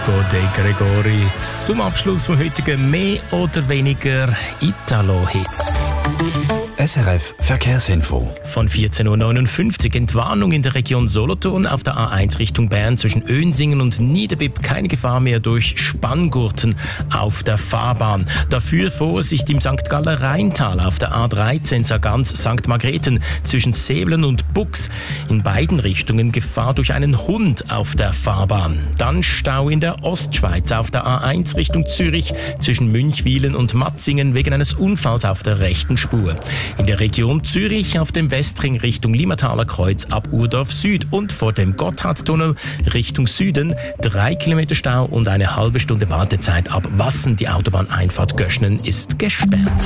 Disco de Gregori zum Abschluss vom heutigen mehr oder weniger Italo-Hits. SRF Verkehrsinfo. Von 14.59 Uhr Entwarnung in der Region Solothurn auf der A1 Richtung Bern zwischen Önsingen und Niederbipp. Keine Gefahr mehr durch Spanngurten auf der Fahrbahn. Dafür Vorsicht im St. Galler Rheintal auf der A13 Sargans-St. Margrethen zwischen Säblen und Bux. In beiden Richtungen Gefahr durch einen Hund auf der Fahrbahn. Dann Stau in der Ostschweiz auf der A1 Richtung Zürich zwischen Münchwilen und Matzingen wegen eines Unfalls auf der rechten Spur. In der Region Zürich auf dem Westring Richtung Limataler Kreuz ab Urdorf Süd und vor dem Gotthardtunnel Richtung Süden 3 Kilometer Stau und eine halbe Stunde Wartezeit ab Wassen. Die Autobahneinfahrt Göschnen ist gesperrt.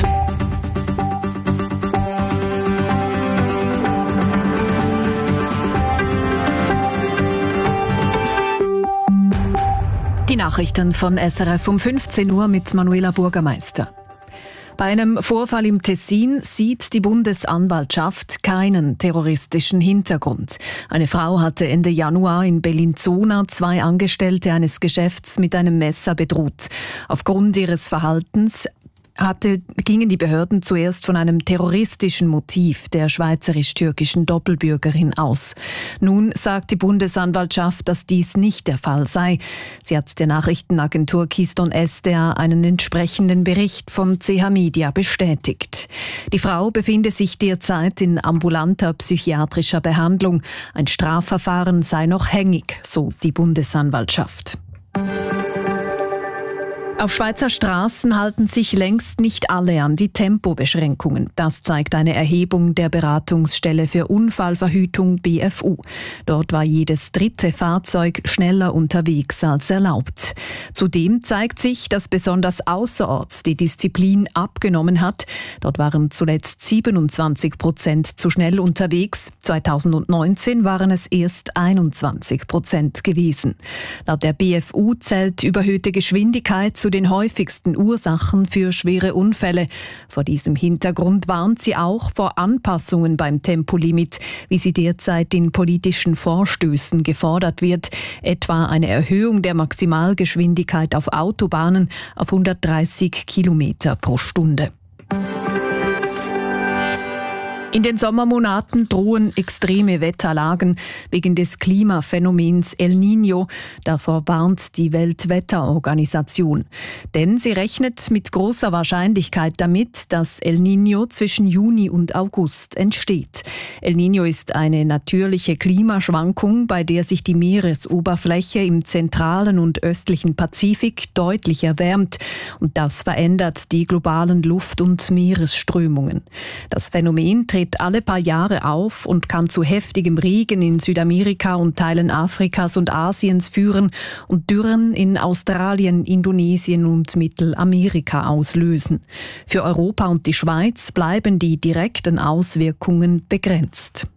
Die Nachrichten von SRF um 15 Uhr mit Manuela Bürgermeister. Bei einem Vorfall im Tessin sieht die Bundesanwaltschaft keinen terroristischen Hintergrund. Eine Frau hatte Ende Januar in Bellinzona 2 Angestellte eines Geschäfts mit einem Messer bedroht. Aufgrund ihres Verhaltens gingen die Behörden zuerst von einem terroristischen Motiv der schweizerisch-türkischen Doppelbürgerin aus. Nun sagt die Bundesanwaltschaft, dass dies nicht der Fall sei. Sie hat der Nachrichtenagentur Keystone SDA einen entsprechenden Bericht von CH Media bestätigt. Die Frau befinde sich derzeit in ambulanter psychiatrischer Behandlung. Ein Strafverfahren sei noch hängig, so die Bundesanwaltschaft. Auf Schweizer Straßen halten sich längst nicht alle an die Tempobeschränkungen. Das zeigt eine Erhebung der Beratungsstelle für Unfallverhütung BFU. Dort war jedes 3. Fahrzeug schneller unterwegs als erlaubt. Zudem zeigt sich, dass besonders außerorts die Disziplin abgenommen hat. Dort waren zuletzt 27% zu schnell unterwegs. 2019 waren es erst 21% gewesen. Laut der BFU zählt überhöhte Geschwindigkeit zu den häufigsten Ursachen für schwere Unfälle. Vor diesem Hintergrund warnt sie auch vor Anpassungen beim Tempolimit, wie sie derzeit in politischen Vorstößen gefordert wird, etwa eine Erhöhung der Maximalgeschwindigkeit auf Autobahnen auf 130 Kilometer pro Stunde. In den Sommermonaten drohen extreme Wetterlagen wegen des Klimaphänomens El Niño. Davor warnt die Weltwetterorganisation. Denn sie rechnet mit großer Wahrscheinlichkeit damit, dass El Niño zwischen Juni und August entsteht. El Niño ist eine natürliche Klimaschwankung, bei der sich die Meeresoberfläche im zentralen und östlichen Pazifik deutlich erwärmt. Und das verändert die globalen Luft- und Meeresströmungen. Das Phänomen tritt alle paar Jahre auf und kann zu heftigem Regen in Südamerika und Teilen Afrikas und Asiens führen und Dürren in Australien, Indonesien und Mittelamerika auslösen. Für Europa und die Schweiz bleiben die direkten Auswirkungen begrenzt.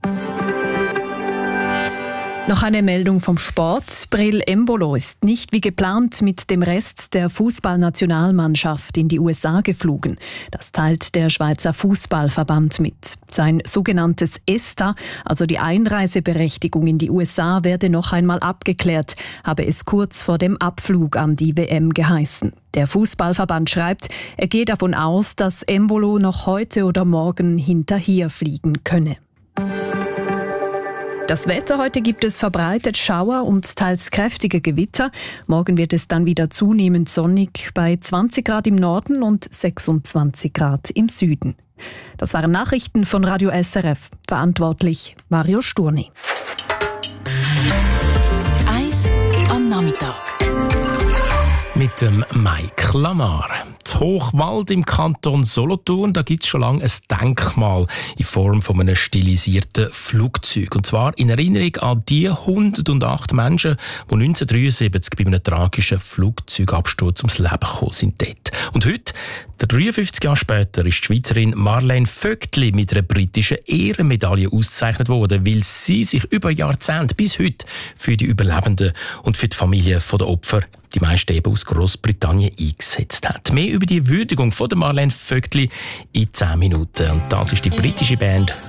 Noch eine Meldung vom Sport. Breel Embolo ist nicht wie geplant mit dem Rest der Fußballnationalmannschaft in die USA geflogen. Das teilt der Schweizer Fußballverband mit. Sein sogenanntes ESTA, also die Einreiseberechtigung in die USA, werde noch einmal abgeklärt, habe es kurz vor dem Abflug an die WM geheißen. Der Fußballverband schreibt, er gehe davon aus, dass Embolo noch heute oder morgen hinterherfliegen könne. Das Wetter: heute gibt es verbreitet Schauer und teils kräftige Gewitter. Morgen wird es dann wieder zunehmend sonnig bei 20 Grad im Norden und 26 Grad im Süden. Das waren Nachrichten von Radio SRF. Verantwortlich Mario Sturni. 1 am Nachmittag. Mit dem Mike Lamar. Das Hochwald im Kanton Solothurn, da gibt es schon lange ein Denkmal in Form von einem stilisierten Flugzeug. Und zwar in Erinnerung an die 108 Menschen, die 1973 bei einem tragischen Flugzeugabsturz ums Leben gekommen sind dort. Und heute, 53 Jahre später, ist die Schweizerin Marlene Vögtli mit einer britischen Ehrenmedaille ausgezeichnet worden, weil sie sich über Jahrzehnte bis heute für die Überlebenden und für die Familien der Opfer, die meisten eben aus Grossbritannien, eingesetzt hat. Mehr über die Würdigung von der Marlene Vögtli in 10 Minuten. Und das ist die britische Band